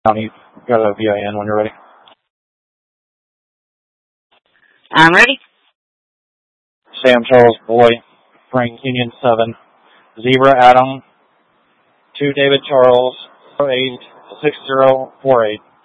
County. Got a VIN when you're ready. I'm ready. Sam Charles Boy, Frank Union 7, Zebra Adam, 2 David Charles, 086048.